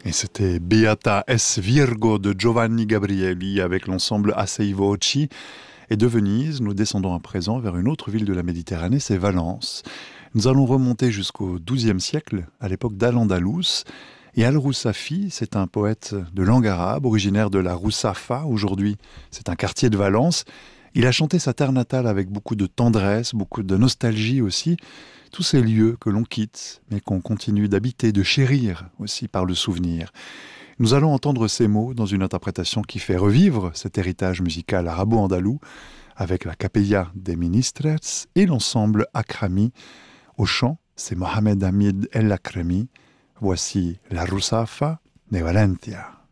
Et c'était Beata es Virgo de Giovanni Gabrieli avec l'ensemble Assai Voci. Et de Venise, nous descendons à présent vers une autre ville de la Méditerranée, c'est Valence. Nous allons remonter jusqu'au XIIe siècle, à l'époque d'Al-Andalus. Et Al-Roussafi, c'est un poète de langue arabe, originaire de la Roussafa. Aujourd'hui, c'est un quartier de Valence. Il a chanté sa terre natale avec beaucoup de tendresse, beaucoup de nostalgie aussi. Tous ces lieux que l'on quitte, mais qu'on continue d'habiter, de chérir aussi par le souvenir. Nous allons entendre ces mots dans une interprétation qui fait revivre cet héritage musical arabo-andalou avec la Capella des Ministres et l'ensemble Akrami. Au chant, c'est Mohamed Hamid El Akrami. Voici la Roussafa de Valencia.